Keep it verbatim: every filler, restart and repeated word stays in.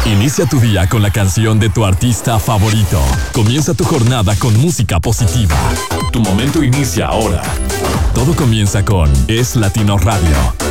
Inicia tu día con la canción de tu artista favorito. Comienza tu jornada con música positiva. Tu momento inicia ahora. Todo comienza con Es Latino Radio.